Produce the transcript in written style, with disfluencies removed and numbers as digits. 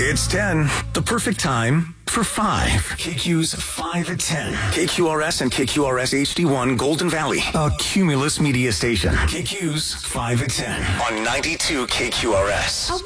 It's 10, the perfect time for 5. KQ's 5 at 10. KQRS and KQRS HD1 Golden Valley, a Cumulus media station. KQ's 5 at 10 on 92 KQRS.